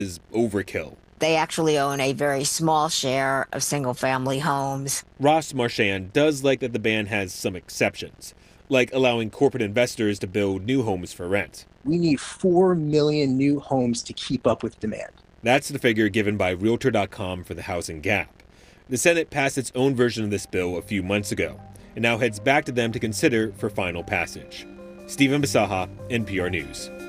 is overkill. They actually own a very small share of single-family homes. Ross Marchand does like that the ban has some exceptions, like allowing corporate investors to build new homes for rent. We need 4 million new homes to keep up with demand. That's the figure given by Realtor.com for the housing gap. The Senate passed its own version of this bill a few months ago, and now heads back to them to consider for final passage. Stephen Bisaha, NPR News.